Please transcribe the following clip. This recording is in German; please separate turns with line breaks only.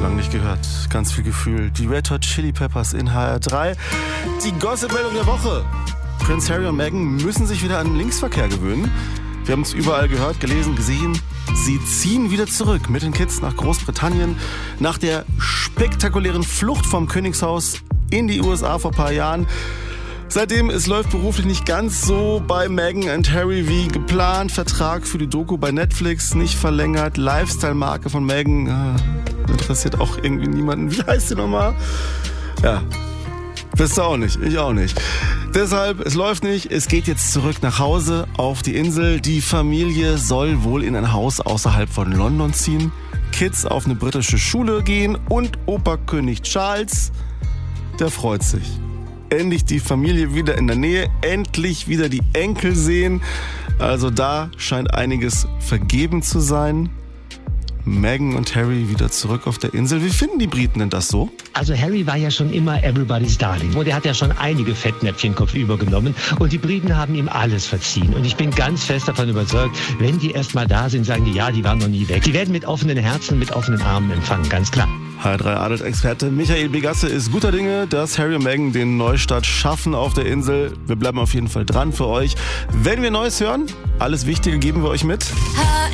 lange nicht gehört. Ganz viel Gefühl. Die Red Hot Chili Peppers in HR3. Die Gossip-Meldung der Woche. Prince Harry und Meghan müssen sich wieder an den Linksverkehr gewöhnen. Wir haben es überall gehört, gelesen, gesehen. Sie ziehen wieder zurück mit den Kids nach Großbritannien. Nach der spektakulären Flucht vom Königshaus in die USA vor ein paar Jahren. Seitdem, es läuft beruflich nicht ganz so bei Meghan und Harry wie geplant. Vertrag für die Doku bei Netflix nicht verlängert. Lifestyle-Marke von Meghan interessiert auch irgendwie niemanden. Wie heißt sie nochmal? Ja, wisst ihr auch nicht. Ich auch nicht. Deshalb, es läuft nicht. Es geht jetzt zurück nach Hause auf die Insel. Die Familie soll wohl in ein Haus außerhalb von London ziehen. Kids auf eine britische Schule gehen. Und Opa König Charles, der freut sich. Endlich die Familie wieder in der Nähe, endlich wieder die Enkel sehen. Also da scheint einiges vergeben zu sein. Meghan und Harry wieder zurück auf der Insel. Wie finden die Briten denn das so?
Also Harry war ja schon immer everybody's darling. Und er hat ja schon einige Fettnäpfchen kopfüber genommen. Und die Briten haben ihm alles verziehen. Und ich bin ganz fest davon überzeugt, wenn die erst mal da sind, sagen die, ja, die waren noch nie weg. Die werden mit offenen Herzen, mit offenen Armen empfangen, ganz klar.
HR3 Adelt-Experte Michael Begasse ist guter Dinge, dass Harry und Meghan den Neustart schaffen auf der Insel. Wir bleiben auf jeden Fall dran für euch. Wenn wir Neues hören, alles Wichtige geben wir euch mit.